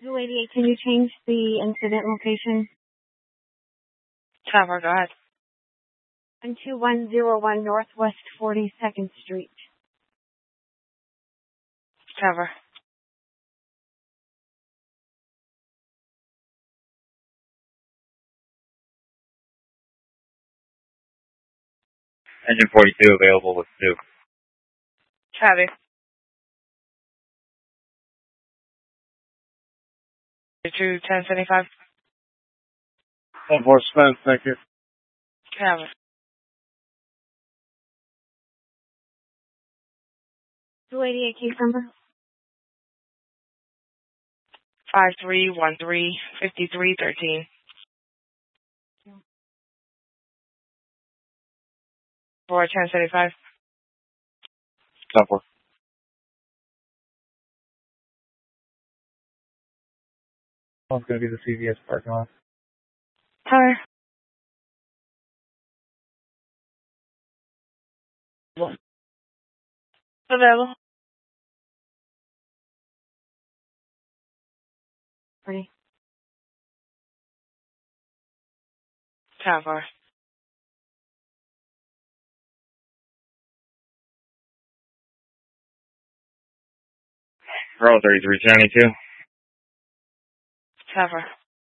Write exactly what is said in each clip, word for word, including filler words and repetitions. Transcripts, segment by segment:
Blue eighty-eight, can you change the incident location? Trevor, go ahead. one two one zero one Northwest forty-second Street. Trevor. Engine forty-two available with Sioux. Travis. two ten seventy-five. ten four Spence, thank you. Travis. Blue eighty-eight, case number? five three one three five three one three. four ten seventy-five. ten four. One's going to be the C V S parking lot. Tyler. Available. Ready. Trevor. Row thirty-three seventy-two. Trevor.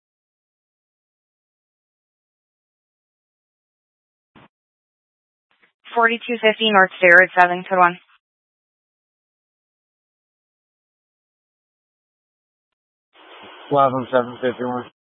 forty-two fifty North Stewart, seven to one. eleven seven fifty-one.